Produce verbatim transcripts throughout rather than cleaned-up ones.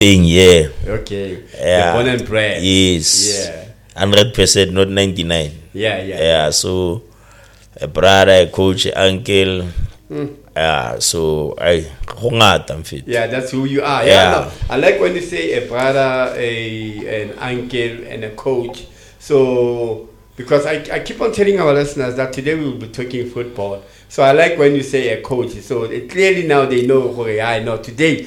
thing, yeah. Okay. Yeah. The born and bred. Yes. Yeah. Hundred percent, not ninety nine. Yeah, yeah. Yeah. So a brother, a coach, uncle. Mm. Yeah. So I I'm fit. Yeah, that's who you are. Yeah. Yeah. No, I like when you say a brother, a an uncle, and a coach. So because I, I keep on telling our listeners that today we will be talking football. So I like when you say a coach. So it, clearly now they know. Okay, I know today.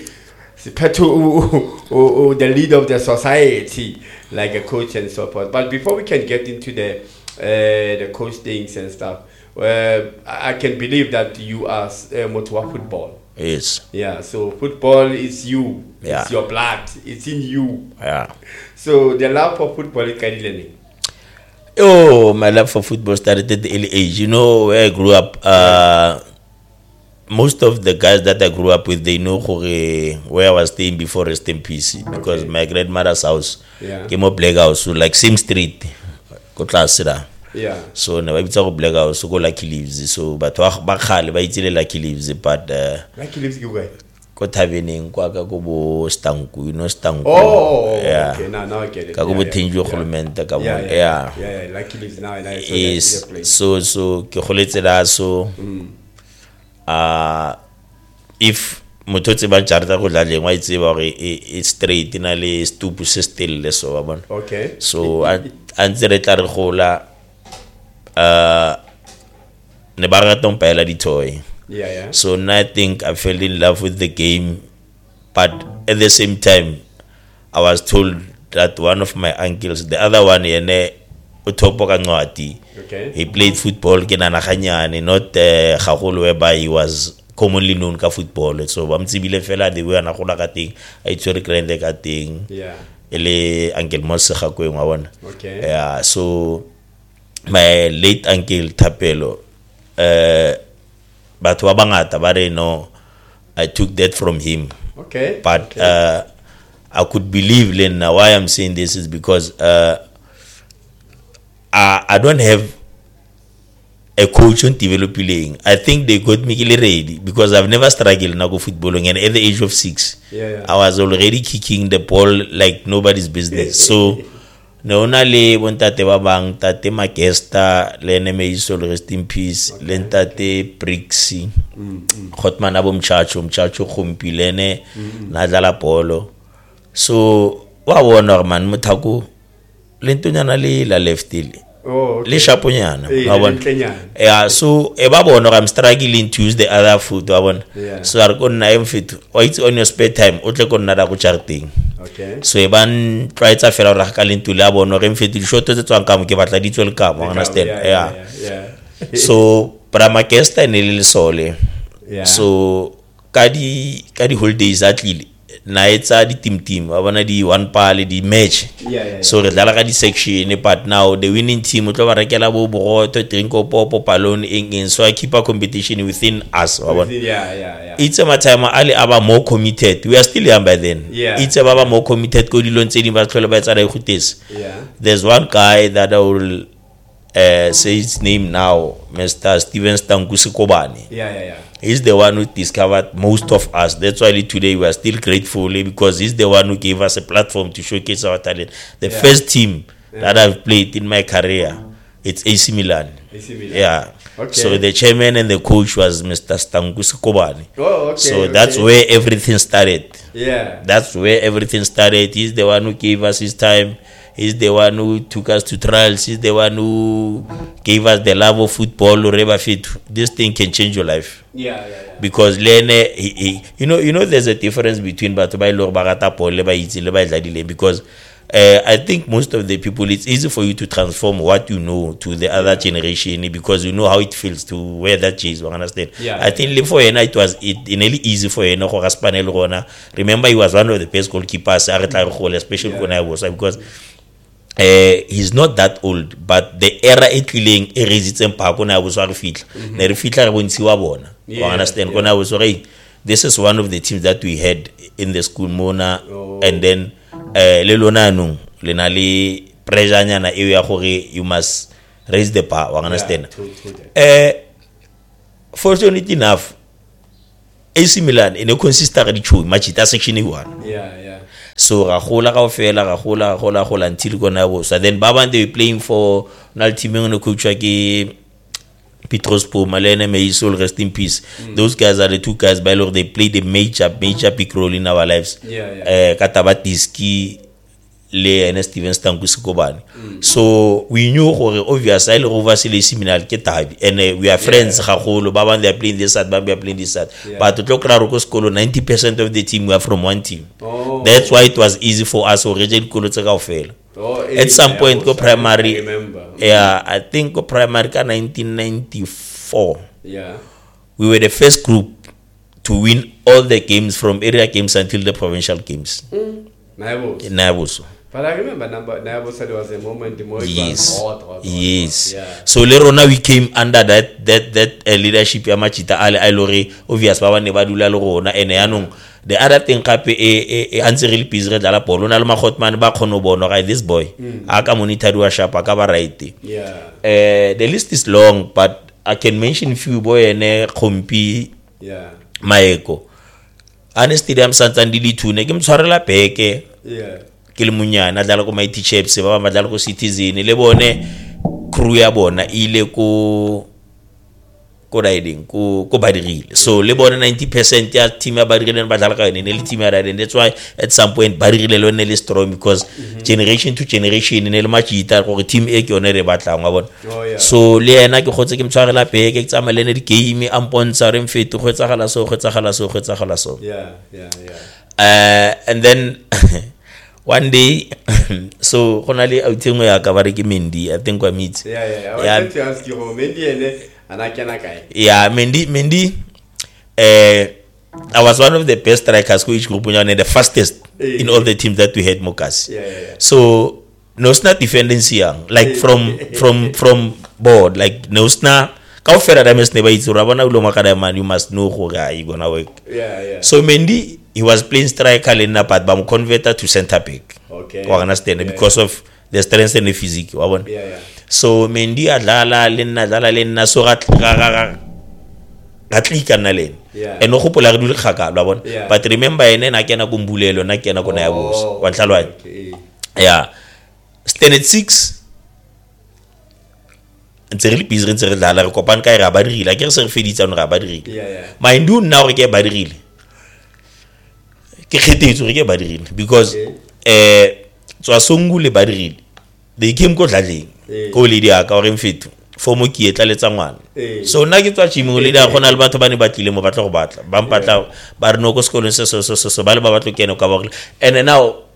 The leader of the society, like a coach and so forth. But before we can get into the uh, the coach things and stuff, uh, I can believe that you are uh, Motoa football. Yes. Yeah. So football is you. Yeah. It's your blood. It's in you. Yeah. So the love for football is kind of Oh, my love for football started at the early age. You know, where I grew up. Uh, Most of the guys that I grew up with, they know where I was staying before rest in peace. Because okay. my grandmother's house yeah. came up Black House, so like same street. Yeah. So never it's go Black House, so go Lucky Leaves. So but ba khale ba itile Lucky Leaves, but uh, Lucky Leaves go where? Ko Tavening kwa ka go bo Stanku, you know Stanku. Oh, yeah. Okay, now now I get it. Ka go bo Thenjwe Khulumenta ka bo yeah. Yeah. Yeah, yeah, Lucky Leaves now and I saw yes. that place. So so ke kholetse la so mm. uh if mototse ba charta go dlaleng wa itse ba re it's straight na le stupu se still le so ba bona. Okay. So antse re tla re gola uh ne ba rata mpela di toy. Yeah, yeah. So now I think I fell in love with the game, but at the same time I was told that one of my uncles, the other one yene utopo ka ncwadi. Okay. He played football ke nana ganyane, not uh, gagolo whereby he was commonly known ka football. So ba mtsibile fela the way ana gola ka teng a itshwere grande ka teng. Yeah. Ele uncle Mose Gakweng wa bona. Okay. Yeah, so my late uncle Thapelo uh batho ba bangata ba re no, I took that from him. Okay. But okay. uh I could believe then now why I'm saying this is because uh I, I don't have a coach on developing. I think they got me ready because I've never struggled now go footballing, and at the age of six yeah, yeah. I was already kicking the ball like nobody's business. So no only when tate ba bang tate Magesta le ne me iso rest in peace le tate Brixie Hotman abo mchacho mchacho khompilene na dlala polo. So wa bona man mothako le ntonyana le la left ile oh okay. Le shaponyana wa bona. Yeah, so e ba bona I'm struggling to use the other foot wa bona. Yeah. So are go nna emfit o it's on your spare time o tle go nna da go charting. Okay. So e ban try tsa fela ra ka lento la bona re mfiti di shot tse tswang ka mo ke batla di tswele ka mo understand. Yeah. Yeah. yeah, yeah. So Bramakesta ne le sole. Yeah. So ka di ka di holidays atlile na etsa di team team ba bona di one pale di match. Yeah, yeah, yeah. So re dlala ka di section, but now the winning team o tlo ba rekela bo boroto drinko popo palone eng, so I keep a competition within us ba bona. Yeah, yeah, yeah. It's a time ali aba more committed. We are still young by then. Yeah. It's about more committed go dilong tse di ba tlhola ba tsara ikhutis. Yeah. There's one guy that I will uh, say his name now, Mister Steven Stanku Sikobane. Yeah, yeah, yeah. He's the one who discovered most of us. That's why today we are still grateful because he's the one who gave us a platform to showcase our talent. The yeah. first team yeah. that I've played in my career, it's A C Milan. A C Milan. Yeah. Okay. So the chairman and the coach was Mister Stanku Sikobane. Oh, okay. So okay. that's where everything started. Yeah. That's where everything started. He's the one who gave us his time. He's the one who took us to trials. He's the one who gave us the love of football. This thing can change your life. Yeah, yeah, yeah. Because Lene, he, he, you know, you know, there's a difference between Batubai Lorbarata Paul Leba Iti Leba Zadile. Because uh, I think most of the people, it's easy for you to transform what you know to the other generation because you know how it feels to wear that cheese. You understand? Yeah, I think yeah. for Hena, it was it, really easy for Hena. Remember, he was one of the best goalkeepers, especially yeah. when I was because. Uh, he's not that old, but the era e tlileng e resitseng pa kona bo swa re fitla ne re fitla re bontshiwa bona. You understand? Kona bo swa this is one of the teams that we had in the school mona oh. and then uh, le lona no le na le pressure nyana e ya gore you must raise the bar. You understand? Yeah, true, true, true. Uh, fortunately enough A C Milan in a consistent di chu match ita section e one. Yeah, yeah. So ga gola ga ofela ga gola ga gola gola until gona bo. So then Baba they were playing for nal team no coach wa ke Petros Poma, Lene Meisol, rest in peace. Mm. Those guys are the two guys by Lord, they played a major, major big role in our lives. Yeah, yeah. Uh, Katabatiski, Le and Steven Stankusikobani. Mm. So we knew obviously over seminal Ketabi, and uh, we are friends. Hakolo, Baba, they are playing this side, Baba, are playing this side. Yeah. But to talk Roko Skolo, ninety percent of the team were from one team. Oh. That's why it was easy for us to region Kolo fail. Oh, at some point, go primary. I yeah, I think go primary in nineteen ninety-four. Yeah, we were the first group to win all the games from area games until the provincial games. Mm. Naibos. Naibos. But I remember Naibos there was a moment the more yes, hot, hot, hot, yes. Hot. Yeah. So later on, we came under that that that uh, leadership. Yamachita Ale Alore, obvious Baba Nebadula Lorona and Yanung. The other thing kape e e answer really busy re dala polo na le magotman ba khono bona ga this boy aka monitor wa sharp aka ba right. Yeah. Uh, the list is long but I can mention few boy ene Khompi. Yeah. Maeko. Ane stadium Santandili two ne ke mtshwarela beke. Yeah. Ke le munyana dala ko Mighty Chiefs ba ba dala ko Citizen le bone crew ya bona ile ko riding ko ko badirile so le bona ninety percent ya team ya badirile ba dala ka yone le team ya riding. That's why at some point badirile lo ne le strong because mm-hmm. generation to generation ne le machita go team e ke yone re batlang wa bona. Oh, yeah. So le yena ke khotse ke mtshwarela beke ke tsama le ne di game a mpontsha re mfeto go tsagala so go tsagala so go tsagala so yeah yeah yeah uh and then one day so gona le outing ya ka ba re ke Mendi I think wa meet yeah yeah I wanted to ask you Mendi ene yeah, Mendi, Mendi, uh, I was one of the best strikers for each group and the fastest hey, in all the teams that we had Mokas. Yeah, yeah, yeah. So Nosna defendants young, like from from from board, like Nosna. Kau fera dames neba itu rabana ulo makadaman you must know who guy you gonna work. Yeah, yeah. So Mendi, he was playing striker in Napat, but converted to centre back. Okay. You understand yeah, because yeah. of the strength and the physique. Yeah, yeah. So Mendi adlala lenna adlala lenna so gat gatlika na len and no gopola re dule khaka la bona but remember ene na kena go mbulelo na kena go na ya boso wa tlhalwa yeah stand at six ntse re le busy ntse re dlala re kopana ka re ba dirile ke re se re feditsa no re ba dirile yeah yeah mind you now re ke ba dirile ke kgethetso re ke ba dirile because eh tswa songu le ba dirile they came go dlaleng ko le dia ka re mfeto for mo ke etla letsa ngwana so nna ke tswa chimo le dia gona le batho ba ne ba tlile mo batla go batla ba mpatla ba re no go sekolong se so so so ba le ba batlo kene ka ba and now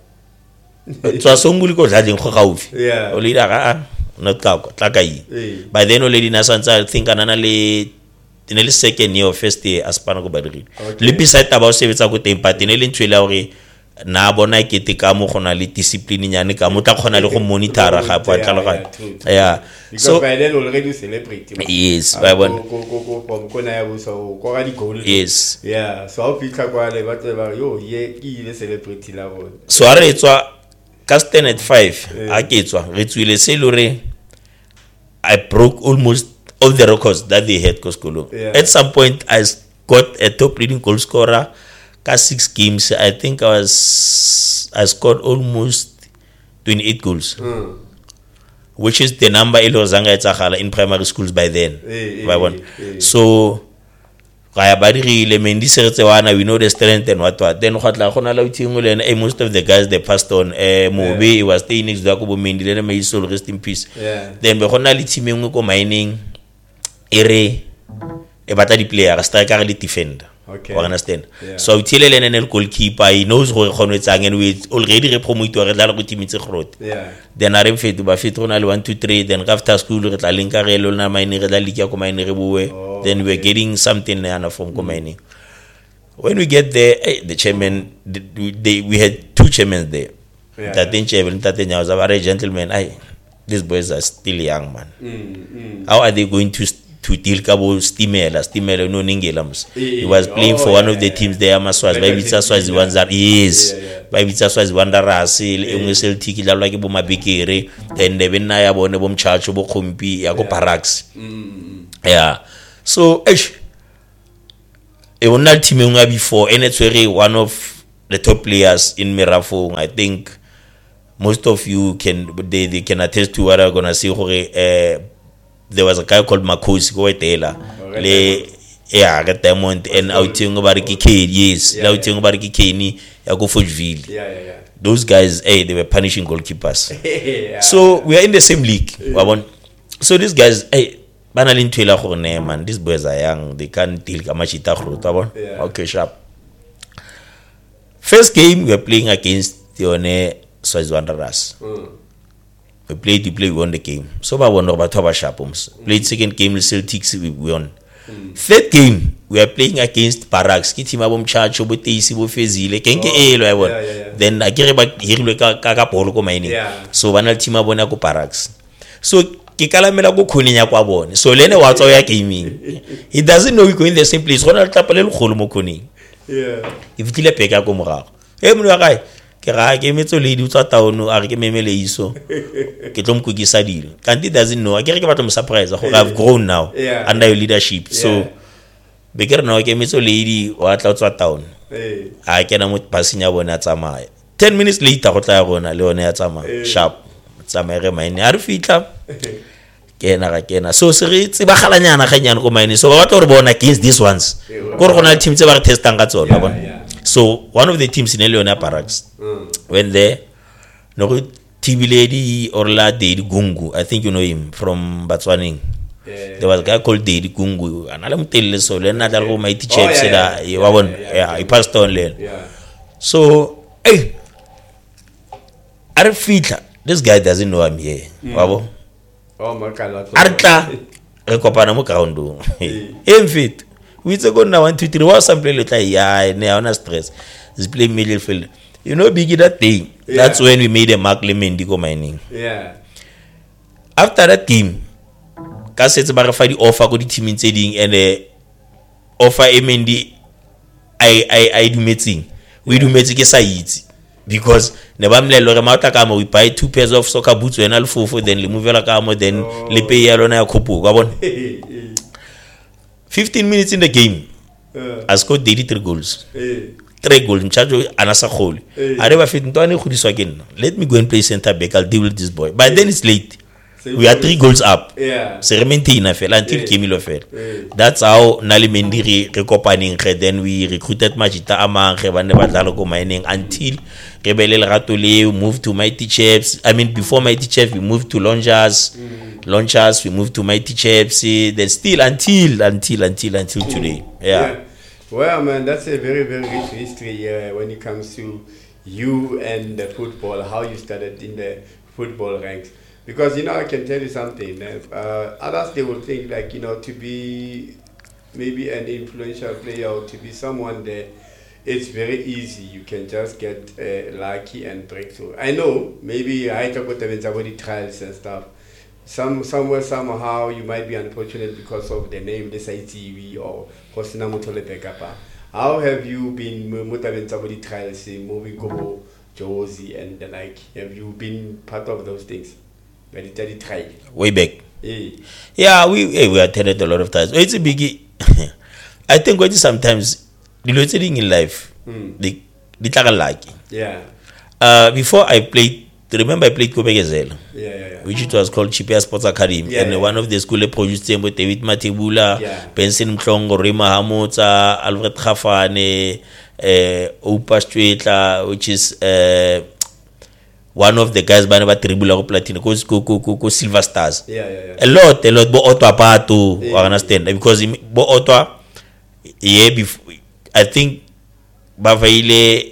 tswa songuli ko dlaleng go gaufi o le dia ga not ka go tla ka yi by then o le dina santsa think anana le tene le second year first year as pana go badiri le beside ba o sebetsa go teng patene le ntshwela gore na bona ke te ka mo gona le discipline nyane ka mo tla khona le go monitora ga pa tla loga yeah so by then already celebrate yes ba bona go go go from kona ya bo so go ga di goal yes yeah so o fitla kwa le batse ba yo ye ke ile celebrate la bona so are etswa ka stand at five a ke etswa re tswile se lore I broke almost all the records that they had Koskolo at some point I got a top leading goal scorer six games. I think I was I scored almost twenty-eight goals, mm. which is the number ilo zanga etsagala in primary schools by then. Hey, by hey, one. Hey. So ga ya badiri le Mendi seretse wana we know the strength and what what then go tla gona la uthingole and most of the guys they passed on eh Mobe yeah. was staying next to Jacobo Mendi le may soul rest in peace. Yeah. Then be gona le team engwe ko mining ere e bata di player striker le defender. Okay. You understand? Yeah. So Tilele and the goalkeeper, he knows what he's and we already promoted to a little team in the Yeah. Then I refit to Bafit Ronald one, two, three, then after school at La Linka Relona Mine Redalica Comine Rebue. Then we're getting something from Comine. When we get there, hey, the chairman they, they, we had two chairmen there. Yeah. That then chairman that then I was a very gentleman. I these boys are still young man. Mm, mm. How are they going to st- to deal kabo stimela stimela no ningelams he was playing oh, for one yeah, of the yeah. teams there Maswaz by Vitsa Swazi Wanzar yes by Vitsa Swazi Wandarasi engwe Celtic la lwa ke bo mabekere then the benna ya bone bo mchacho bo khompi ya go Barracks yeah so eish e wona team engwe before and it's very one of the top players in Merafong. I think most of you can they, they can attest to what I'm gonna say. Uh, there was a guy called Makosi Goetela. Le yeah, Red Diamond and outing about K yes, Yeah, outing about Keni, I go for Ville. Yeah, yeah, yeah. Those guys, hey, they were punishing goalkeepers. Yeah. So we are in the same league. Yeah. So these guys, hey, banalin twela gore man, these boys are young, they can't deal kamachita khruta. Yeah. Okay, sharp. First game we were playing against the One Swazi Wanderers. Mm. We played, we played, we won the game. So I won about Toba Sharpums. Played second game, the Celtics, we won. Mm. Third game, we are playing against Barracks. Ki team abom Chacho, bo Teisi, bo Fezile, kenke elo I won. Then I get back here like kaka polo ko maini. So banal team abona ko Barracks. So ke kalamela go khoninya kwa bone. So lene wa tswa ya gaming. He doesn't know we go in the same place. Gona tlapale le kholo mo khoning. Yeah. If kile peka ko morago. E mo wa kae? Ke ra ke metso le di tswa taono a re ke memele iso. Ke tlo mkukisa dilo. Kanti doesn't know. A ke re ke batla mo surprise go I've grown now yeah. under your leadership. So yeah. Be ke re no ke metso le di wa tla tswa taono. Eh. A ke na mo passing ya bona tsamaya. ten minutes later go tla ya rona le one ya tsamaya. Sharp. Tsamaya re maine a re fitla. Kena ga kena. So se re tse ba galanyana ganyana go maine. So ba batla re bona against these ones. Go re gona team tse ba re testang ka tsona bona. So one of the teams in Leona Barracks mm. went there. No T V lady Orla Dedi Gungu. I think you know him from Batswaning. Yeah. There was a guy called Dedi Gungu. And I'm telling you so. Then I go my teacher oh, yeah, said that yeah, yeah, yeah, yeah, yeah, he passed on there. Yeah. So hey, Arfita, this guy doesn't know I'm here. Mm. Wabo. Oh my God. Arta, rekopana mo kaundo. Emfit. We to go now one two three. What some play later? Yeah, ne on stress. This play midfield. You know, biggie that thing. Yeah. That's when we made a Mark Lemendi go mining. Yeah. After that game, Kasset's Barafadi offer go the team in trading and uh, offer Emendi. I I I do meeting. We yeah. do meeting Said because nebamle lore mata kama we buy two pairs of soccer boots when alfo for then le move la kama then oh. le pay yalo na kopo. Ka bon. fifteen minutes in the game, uh, I scored eighty-three goals. Hey. Three goals. In charge of Anasa Kholi. I never fit into any Khudiso again. Let me go and play center back. I'll deal with this boy. But hey. Then it's late. So we are three goals up. Yeah. So remained until hey. Kimilo fell. Hey. That's how Nali Mendiri recopaning. Then we recruited Majita Amang. Never mining until Rebele Ratole moved to Mighty Chiefs. I mean, before Mighty Chiefs, we moved to Launchers. Mm. Launchers, we moved to Mighty Chiefs. Then still until until until until today. Yeah. yeah. Well, man, that's a very very rich history uh, when it comes to you and the football. How you started in the football ranks. Because, you know, I can tell you something. Uh, others, they will think, like, you know, to be maybe an influential player or to be someone there, it's very easy. You can just get uh, lucky and breakthrough. I know, maybe I talk about the somebody trials and stuff. Some Somewhere, somehow, you might be unfortunate because of the name, the I T V or Hosina Mutole Bekapa. How have you been moving somebody trials, moving Gobo, Josie, and the like? Have you been part of those things? Try. Way back. Yeah, yeah we hey, we attended a lot of times. It's a biggie. I think what sometimes the little thing in life, mm. the the taka lucky. Yeah. Uh, before I played, remember I played Kobe Gazelle. Yeah, yeah, yeah. Which it was called Chipia Sports Academy, yeah, and yeah. One of the school produced them with David Matebula, yeah. Benson Mklongo, Rima Hamota, Alfred Khafane, uh, Opa Streetla, which is uh. one of the guys by never tribula platinum go go go go Silver Stars. Yeah, yeah, yeah. A lot, a lot. Bo Otwa Pato, yeah, understand? Because Bo Otwa, yeah, before, I think Bavaile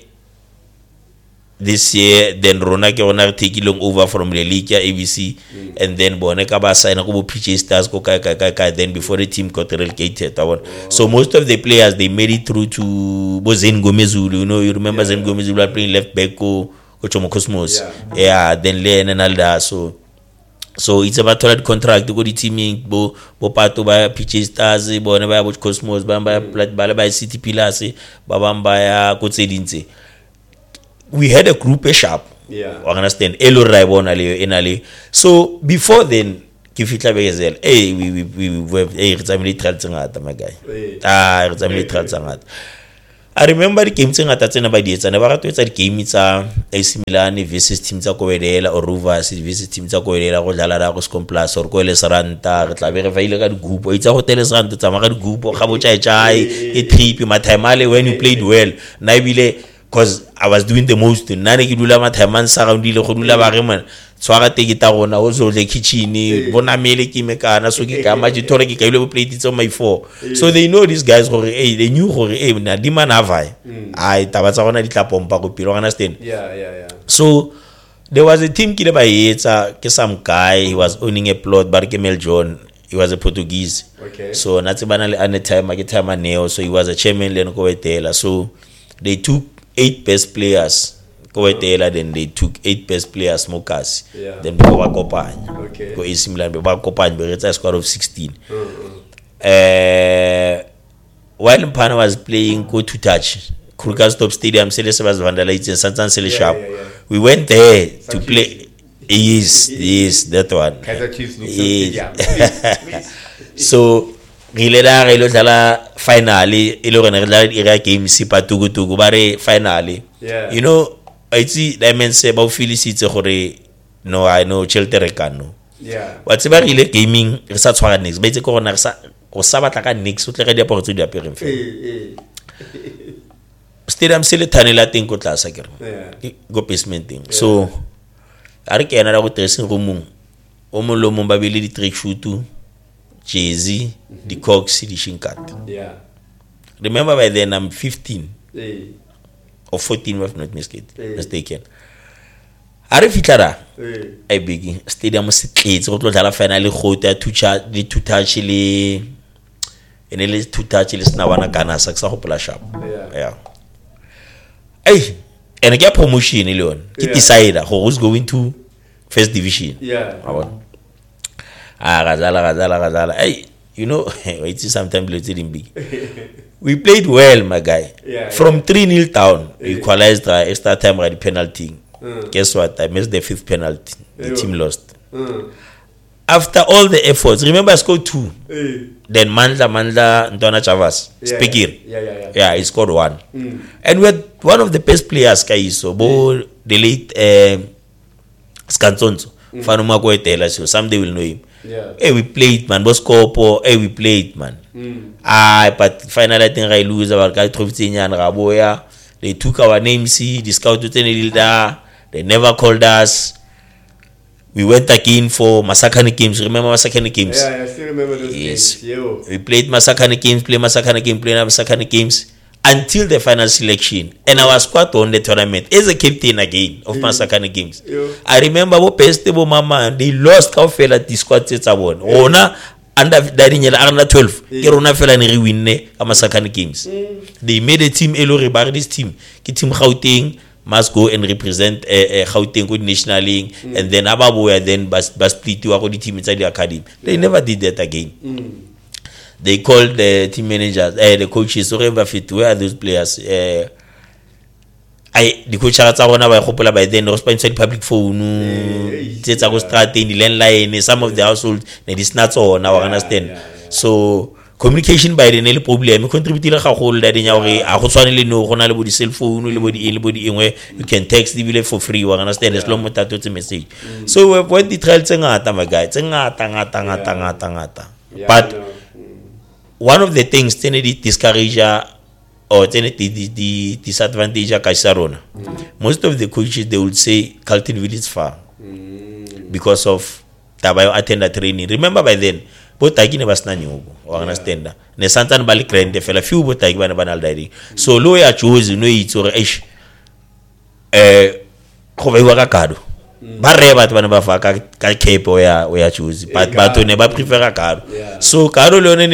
this year, then Rona Rona taking over from Reliquia A B C, mm. and then Boneka Basa and Akobo P J Stars go kai kai kai kai. Then before the team got relegated, oh. So most of the players they made it through to Bozen Gomezulu. You know, you remember yeah, Zen yeah. Gomezulu playing left back. Go, Chomo Cosmos, yeah. yeah, then Len and all that. So, so it's about that contract to go the teaming, bo bo pato by P J Stars, bo never about Cosmos, bamba by by City Pillars, babamba Kotsedinse. We had a group a sharp. Yeah. I understand. Elo Raibon Ali Enali. So before then, Kifitla Bezel, hey, we we we we hey, it's a military tangata, my guy. Ah, it's a military tangata. I remember the game tse ngata tsena ba di etsa ne ba ratwa etsa di game tsa A C Milan versus team tsa Koedela or Rovers versus team tsa Koedela go dlala ra go Scomplas or go le Seranta re tla be re faile ka digupo itsa go tele Seranta tsa maga digupo ga bo chai chai e trip mathemale when you played well na ibile cause I was doing the most nane ke dula matheman sa round ile go dula ba re man swara tekita gona o zo le kitchen bona mele ke mekana so ke ka ma ditore ke ka ile bo plate tsa my four so they know these guys gore hey they knew gore hey na di man avai ai taba tsa gona di tla pompa go pilo understand yeah yeah yeah so there was a team kile ba etsa ke some guy he was owning a plot Barkemel John he was a Portuguese okay so natse bana le ane time ke time neo so he was a chairman len go etela so they took eight best players Koetela then they took eight best players Mokasi yeah. then go ba kopanya okay go A C Milan ba kopanya be retsa squad of sixteen uh-huh. uh while Mpana was playing go to touch Krugersdorp Stadium sele se was vandalized Santan Sele Sharp yeah, yeah, yeah. we went there Such to play yes yes that one Kaizer Chiefs yes. So rile da re lo dlala finally e le rena re dlala area game sipa tugu tugu bare finally yeah you know I see that means say about felicite gore no I know Chelsea rekano yeah what's about ile gaming re sa tshwara next ba itse go rona re sa go sa batla ka next o tle ga di aparo tse di apere mfe eh stadium se le thanela teng go tlasa ke yeah go basement thing so a re ke ena la go dressing room o mo lo mo ba bile di trick shoot jersey the cox di shinkat yeah remember by then I'm fifteen eh or fourteen if not mistaken Eh. mistaken a re fitlara eh ai big stadium se tletse go tlo dlala final go ta tucha di touch le ene le two touch le sna bana kana sa sa go pla sharp yeah yeah ai ene ke promotion le yone ke Yeah. decide go who's going to first division yeah abona ah gazala gazala gazala ai you know it's sometimes let's it big we played well my guy Yeah, from three nil down we Yeah. equalized the extra time at the penalty Mm. guess what I missed the fifth penalty the Yeah. team lost uh after all the efforts remember I scored two eh then Mandla Mandla Ntwana Chavas yeah, Speaker yeah yeah yeah yeah he scored one mm. and we had one of the best players Kaiso bo the late uh, Skantsonso mm. Fanuma Koetela so someday we'll know him yeah hey we played man boss Kopo hey we played man mm. ah but finally I think I lose about guy trophy nyana ga boya they took our names see the scout to Tenelilda they never called us we went again for Masakani games remember Masakani games yeah I still remember those Yes. games yo we played Masakani games play Masakani game play Masakani games until the final selection and I was squad on the tournament as a captain again of Masakani games yo I remember bo best bo mama they lost how fela the squad tsa bona ona under darinyela under twelve ke rona fela ne re winne ka Masakani games they made a team elori bar this team ke team Gauteng must go and represent uh, uh, Gauteng go national league mm. and then ababoya then bas bas split wa go di team tsa di academy they yeah. never did that again mm. they called the team managers uh, the coaches so remember fit where are those players uh, I the coaches tsa rona ba gopola by then response to the public phone tsetsa go strat in the landline some of the household ne di sna tsona wa understand yeah, yeah. so communication by the nele problem contribute ga go le dinya gore a go tswane le no go na le bo di cell phone le bo di le bo di engwe you can text dibile for free wa understand as long motho tse message mm. so we when the trial tsengata my guy tsengata ngata ngata ngata ngata but no. one of the things tene di discourage or tene di di, di disadvantage ka Sarona mm. most of the coaches they would say Carltonville is far mm. because of tabayo attend training remember by then botaki ne basna nyobo wa understand ne santana bali grande fela few botaki bana bana already so lo ya choose no itso re eish eh go ba wa ka kado ba re batho bana ba fa ka ka cape o ya o ya choose but batho ne ba prefer ka kado so kado le one